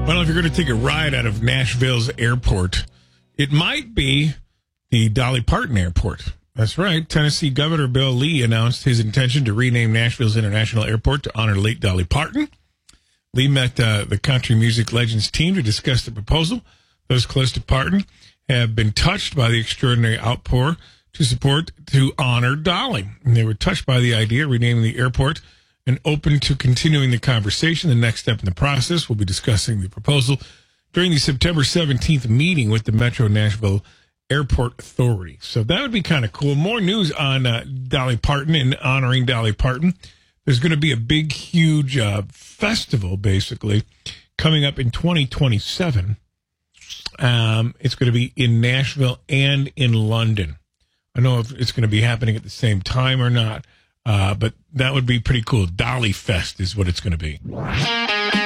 Well, if you're going to take a ride out of Nashville's airport, it might be the Dolly Parton Airport. That's right. Tennessee Governor Bill Lee announced his intention to rename Nashville's International Airport to honor late Dolly Parton. Lee met the country music legends team to discuss the proposal. Those close to Parton have been touched by the extraordinary outpour to honor Dolly. And they were touched by the idea of renaming the airport and open to continuing the conversation. The next step in the process, we'll be discussing the proposal during the September 17th meeting with the Metro Nashville Airport Authority. So that would be kind of cool. More news on Dolly Parton and honoring Dolly Parton. There's going to be a big, huge festival, basically, coming up in 2027. It's going to be in Nashville and in London. I don't know if it's going to be happening at the same time or not, but that would be pretty cool. Dolly Fest is what it's going to be.